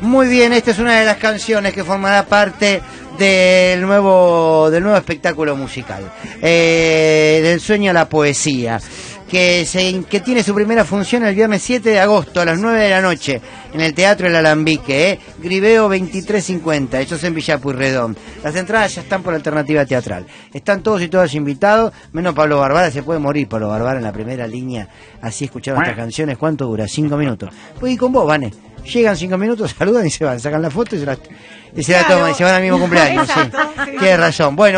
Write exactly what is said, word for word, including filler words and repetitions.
Muy bien, esta es una de las canciones que formará parte del nuevo del nuevo espectáculo musical, eh, del sueño a la poesía, que, se, que tiene su primera función el viernes siete de agosto a las nueve de la noche en el Teatro El Alambique, eh, Griveo veintitrés cincuenta, eso es en Villa Pueyrredón. Las entradas ya están por Alternativa Teatral. Están todos y todas invitados, menos Pablo Barbara. Se puede morir Pablo Barbara en la primera línea, así escuchando estas canciones. ¿Cuánto dura? Cinco minutos. Pues y con vos, Vane. Llegan cinco minutos, saludan y se van, sacan la foto y se la, y se claro. la toman y se van al mismo cumpleaños. Exacto, sí. Sí. Tienes razón. Bueno.